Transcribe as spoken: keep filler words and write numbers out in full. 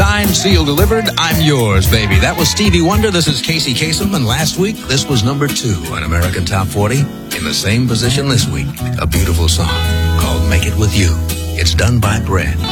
Signed, sealed, delivered, I'm yours, baby. That was Stevie Wonder. This is Casey Kasem. And last week, this was number two on American Top forty. In the same position this week, a beautiful song called Make It With You. It's done by Bread.